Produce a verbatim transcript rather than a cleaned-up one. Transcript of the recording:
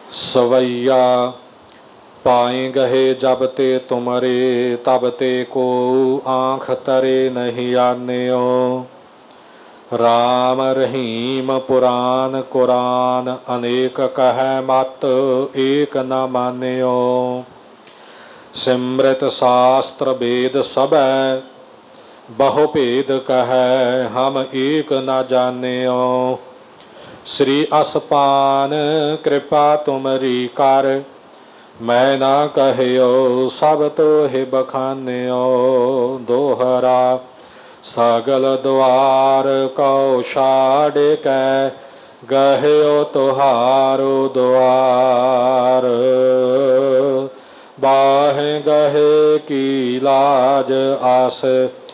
सवैया पाए गहे जब ते तुमरे, तब ते को आँख तरे नहीं आन्यो। राम रहीम पुराण कुरान, अनेक कह मत एक न मान्यो। सिमृत शास्त्र वेद सबै, बहु भेद कह हम एक न जान्यो। श्री असपान कृपा तुमरी कर, मैं ना कहियो सब तो ही बखान्यो। दोहरा सगल द्वार को छाड़ के, गहियो तुहारो द्वार। बाह गहे की लाज आस,